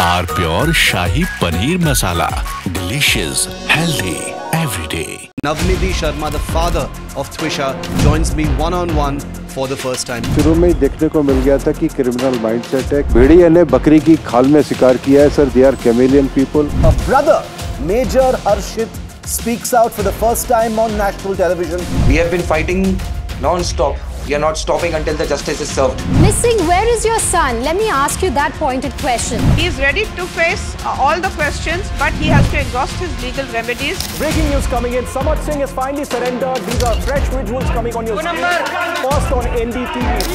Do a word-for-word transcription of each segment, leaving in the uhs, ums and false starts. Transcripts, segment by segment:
Are pure shahi paneer masala, delicious, healthy everyday. Navnidhi Sharma, the father of Twisha, joins me one-on-one for the first time. शुरू में ही देखने को मिल गया था कि क्रिमिनल माइंडसेट है। भेड़िए ने बकरी की खाल में शिकार किया है sir. They are chameleon people. A brother, Major Harshit, speaks out for the first time on national television. We have been fighting non-stop. We are not stopping until the justice is served. Miss Singh, where is your son? Let me ask you that pointed question. He is ready to face uh, all the questions, but he has to exhaust his legal remedies. Breaking news coming in. Samarth Singh has finally surrendered. These are fresh visuals coming on your screen. First on N D T V.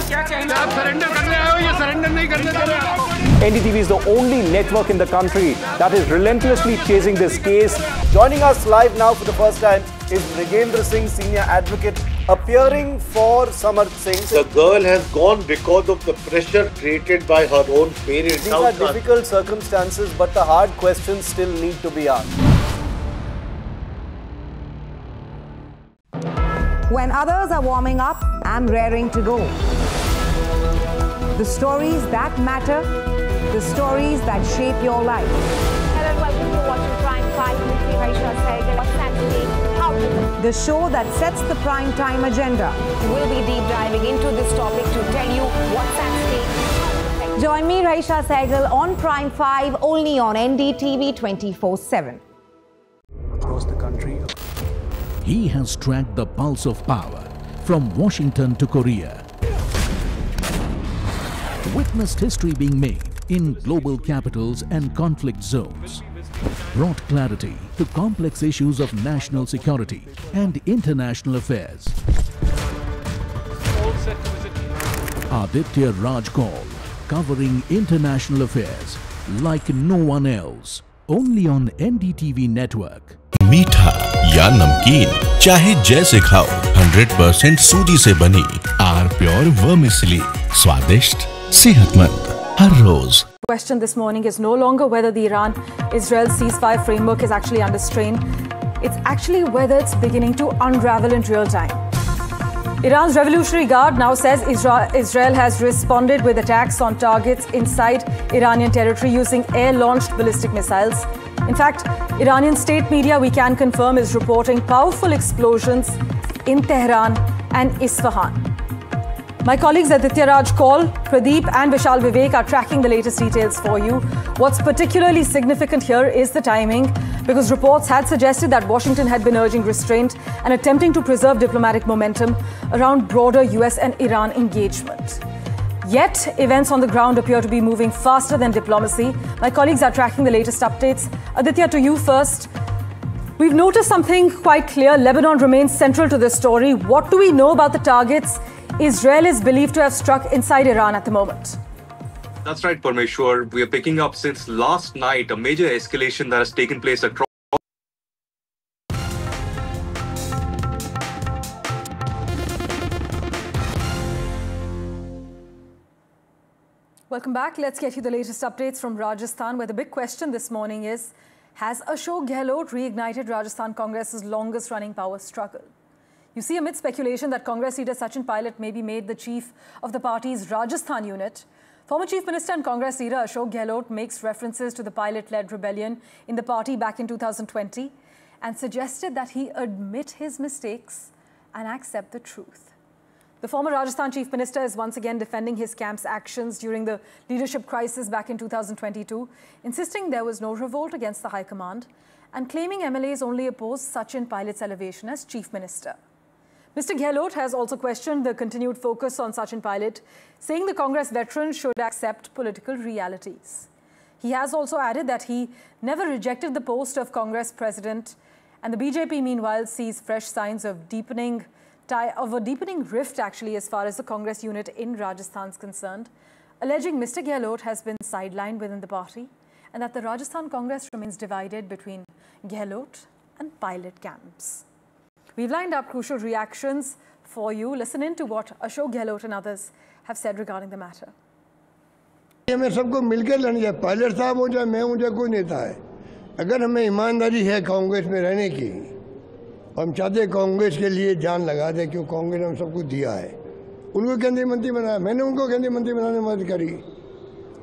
N D T V is the only network in the country that is relentlessly chasing this case. Joining us live now for the first time is Mrigendra Singh, senior advocate, appearing for Samarth Singh. The girl has gone because of the pressure created by her own parents. These are difficult circumstances, but the hard questions still need to be asked. When others are warming up, I'm raring to go. The stories that matter, the stories that shape your life. Hello and welcome to watching Prime five with me, Raisha Sehgal. What's happening? How The show that sets the prime time agenda. We'll be deep diving into this topic to tell you what's at stake. Join me, Raisha Sehgal, on Prime five, only on N D T V twenty-four seven. Across the country. He has tracked the pulse of power from Washington to Korea. Witnessed history being made in global capitals and conflict zones. Brought clarity to complex issues of national security and international affairs. Aditya Raj Kaul, covering international affairs like no one else. Only on N D T V network. मीठा या नमकीन, चाहे जैसे खाओ, hundred percent सूजी से बनी are pure vermicelli, स्वादिष्ट, सेहतमंद, हर रोज. Question this morning is no longer whether the Iran-Israel ceasefire framework is actually under strain. It's actually whether it's beginning to unravel in real time. Iran's Revolutionary Guard now says Israel has responded with attacks on targets inside Iranian territory using air-launched ballistic missiles. In fact, Iranian state media, we can confirm, is reporting powerful explosions in Tehran and Isfahan. My colleagues Aditya Raj Kaul, Pradeep and Vishal Vivek are tracking the latest details for you. What's particularly significant here is the timing, because reports had suggested that Washington had been urging restraint and attempting to preserve diplomatic momentum around broader U S and Iran engagement. Yet, events on the ground appear to be moving faster than diplomacy. My colleagues are tracking the latest updates. Aditya, to you first. We've noticed something quite clear. Lebanon remains central to this story. What do we know about the targets Israel is believed to have struck inside Iran at the moment? That's right, Parmeshwar. We are picking up since last night a major escalation that has taken place across. Welcome back. Let's get you the latest updates from Rajasthan, where the big question this morning is, has Ashok Gehlot reignited Rajasthan Congress's longest running power struggle? You see, amid speculation that Congress leader Sachin Pilot may be made the chief of the party's Rajasthan unit, former Chief Minister and Congress leader Ashok Gehlot makes references to the Pilot-led rebellion in the party back in two thousand twenty and suggested that he admit his mistakes and accept the truth. The former Rajasthan Chief Minister is once again defending his camp's actions during the leadership crisis back in two thousand twenty-two, insisting there was no revolt against the High Command and claiming M L As only opposed Sachin Pilot's elevation as Chief Minister. Mister Gehlot has also questioned the continued focus on Sachin Pilot, saying the Congress veteran should accept political realities. He has also added that he never rejected the post of Congress president, and the B J P meanwhile sees fresh signs of deepening of a deepening rift actually as far as the Congress unit in Rajasthan is concerned, alleging Mister Gehlot has been sidelined within the party and that the Rajasthan Congress remains divided between Gehlot and Pilot camps. We've lined up crucial reactions for you. Listen in to what Ashok Gehlot and others have said regarding the matter. हमें सबको मिलकर लड़ना चाहिए. Pilot साहब हो चाहे मैं हूं चाहे कोई नेता है, अगर हमें ईमानदारी है कांग्रेस में रहने की, हम चाहते कांग्रेस के लिए जान लगा दे, क्यों कांग्रेस ने हम सबको दिया है. उनको केंद्रीय मंत्री बनाया, मैंने उनको केंद्रीय मंत्री बनाने में मदद करी.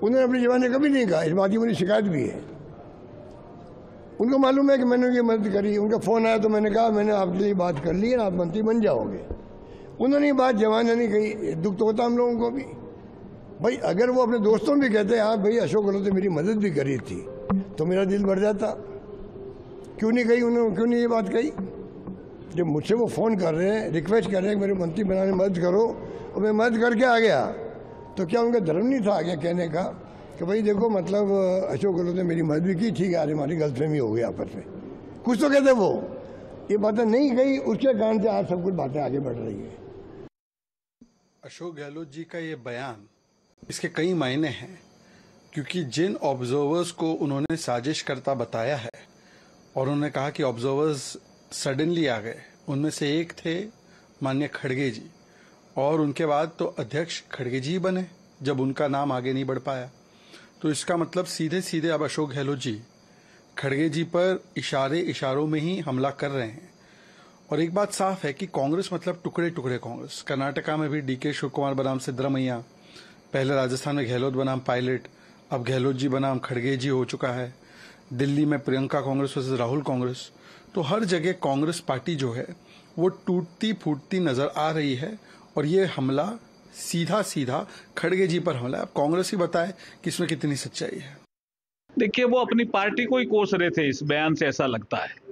उन्होंने अपनी जबान कभी नहीं कहा, इस बात की मेरी शिकायत भी है। उनको मालूम है कि मैंने उनकी मदद करी, उनका फ़ोन आया तो मैंने कहा मैंने आपके लिए बात कर ली है, आप मंत्री बन जाओगे। उन्होंने ये बात जवान नहीं कही, दुख तो होता हम लोगों को भी। भाई अगर वो अपने दोस्तों भी कहते हैं हाँ भाई अशोक गहलोत ने मेरी मदद भी करी थी, तो मेरा दिल भर जाता। क्यों नहीं कही उन्होंने, क्यों नहीं ये बात कही? जब मुझसे वो फ़ोन कर रहे हैं, रिक्वेस्ट कर रहे हैं कि मेरे मंत्री बनाने में मदद करो, और मैं मदद करके आ गया, तो क्या उनका धर्म नहीं था आगे कहने का कि भाई देखो मतलब अशोक गहलोत ने मेरी मदद भी की, ठीक है, आज हमारी गलतफहमी हो गई आपस में, कुछ तो कहते वो। ये बातें नहीं गई, उसके कारण से आज सब कुछ बातें आगे बढ़ रही है। अशोक गहलोत जी का ये बयान, इसके कई मायने हैं, क्योंकि जिन ऑब्जर्वर्स को उन्होंने साजिश करता बताया है और उन्होंने कहा कि ऑब्जर्वर्स सडनली आ गए, उनमें से एक थे माननीय खड़गे जी, और उनके बाद तो अध्यक्ष खड़गे जी बने जब उनका नाम आगे नहीं बढ़ पाया। तो इसका मतलब सीधे सीधे अब अशोक गहलोत जी खड़गे जी पर इशारे इशारों में ही हमला कर रहे हैं। और एक बात साफ है कि कांग्रेस मतलब टुकड़े टुकड़े कांग्रेस। कर्नाटका में भी डी के शिव कुमार बनाम सिद्धरामैया, पहले राजस्थान में गहलोत बनाम पायलट, अब गहलोत जी बनाम खड़गे जी हो चुका है। दिल्ली में प्रियंका कांग्रेस वर्सेस राहुल कांग्रेस। तो हर जगह कांग्रेस पार्टी जो है वो टूटती फूटती नजर आ रही है, और ये हमला सीधा सीधा खड़गे जी पर हमला है। अब कांग्रेस ही बताए कि इसमें कितनी सच्चाई है। देखिए, वो अपनी पार्टी को ही कोस रहे थे इस बयान से, ऐसा लगता है।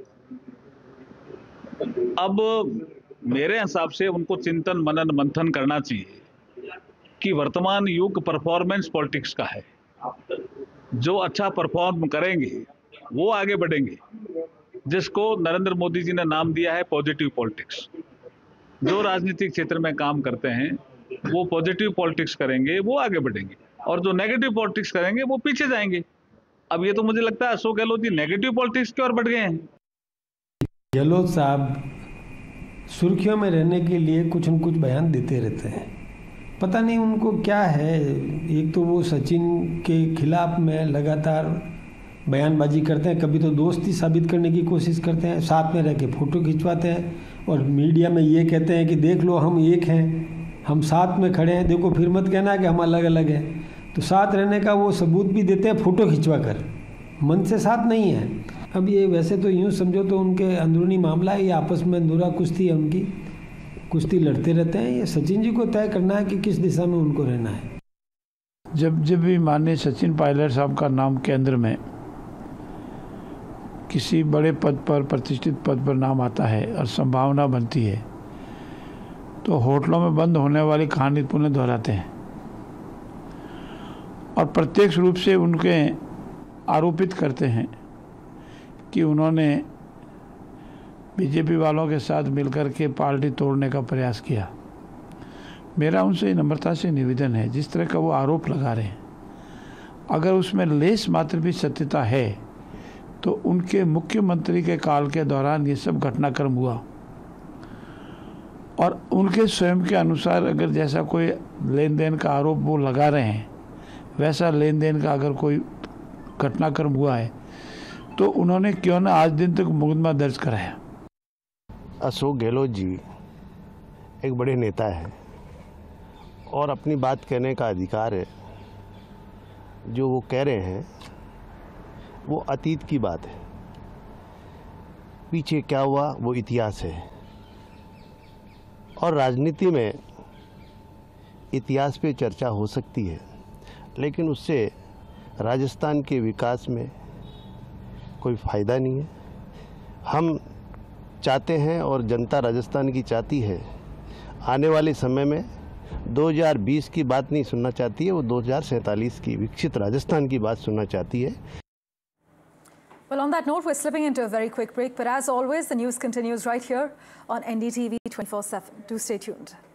अब मेरे हिसाब से उनको चिंतन मनन मंथन करना चाहिए कि वर्तमान युग परफॉर्मेंस पॉलिटिक्स का है। जो अच्छा परफॉर्म करेंगे वो आगे बढ़ेंगे, जिसको नरेंद्र मोदी जी ने नाम दिया है पॉजिटिव पॉलिटिक्स। जो राजनीतिक क्षेत्र में काम करते हैं वो पॉजिटिव पॉलिटिक्स करेंगे, वो आगे बढ़ेंगे, और जो नेगेटिव पॉलिटिक्स करेंगे वो पीछे जाएंगे। अब ये तो मुझे लगता है अशोक गहलोत जी नेगेटिव पॉलिटिक्स की ओर बढ़ गए हैं। गहलोत साहब सुर्खियों में रहने के लिए कुछ न कुछ बयान देते रहते हैं, पता नहीं उनको क्या है। एक तो वो सचिन के खिलाफ में लगातार बयानबाजी करते हैं, कभी तो दोस्ती साबित करने की कोशिश करते हैं, साथ में रह के फ़ोटो खिंचवाते हैं और मीडिया में ये कहते हैं कि देख लो हम एक हैं, हम साथ में खड़े हैं, देखो फिर मत कहना कि हम अलग अलग हैं। तो साथ रहने का वो सबूत भी देते हैं फ़ोटो खिंचवा कर, मन से साथ नहीं है। अब ये वैसे तो यूँ समझो तो उनके अंदरूनी मामला है, ये आपस में अंदूरा कुश्ती है उनकी, कुश्ती लड़ते रहते हैं। ये सचिन जी को तय करना है कि किस दिशा में उनको रहना है। जब जब भी माननीय सचिन पायलट साहब का नाम केंद्र में किसी बड़े पद पर, प्रतिष्ठित पद पर नाम आता है और संभावना बनती है, तो होटलों में बंद होने वाली कहानी पुनः दोहराते हैं और प्रत्यक्ष रूप से उनके आरोपित करते हैं कि उन्होंने बीजेपी वालों के साथ मिलकर के पार्टी तोड़ने का प्रयास किया। मेरा उनसे नम्रता से निवेदन है, जिस तरह का वो आरोप लगा रहे हैं, अगर उसमें लेस मात्र भी सत्यता है तो उनके मुख्यमंत्री के काल के दौरान ये सब घटनाक्रम हुआ, और उनके स्वयं के अनुसार अगर जैसा कोई लेन देन का आरोप वो लगा रहे हैं वैसा लेन देन का अगर कोई घटनाक्रम हुआ है तो उन्होंने क्यों ना आज दिन तक मुकदमा दर्ज कराया। अशोक गहलोत जी एक बड़े नेता हैं और अपनी बात कहने का अधिकार है। जो वो कह रहे हैं वो अतीत की बात है, पीछे क्या हुआ वो इतिहास है, और राजनीति में इतिहास पे चर्चा हो सकती है, लेकिन उससे राजस्थान के विकास में कोई फ़ायदा नहीं है। हम चाहते हैं और जनता राजस्थान की चाहती है, आने वाले समय में दो हज़ार बीस की बात नहीं सुनना चाहती है, वो दो हज़ार सैंतालीस की विकसित राजस्थान की बात सुनना चाहती है। Well, on that note, we're slipping into a very quick break, but as always, the news continues right here on N D T V twenty-four seven. Do stay tuned.